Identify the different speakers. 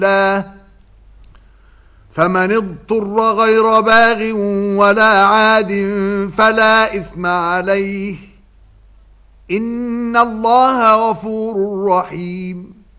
Speaker 1: الله فمن اضطر غير باغ ولا عاد فلا إثم عليه إن الله غفور رحيم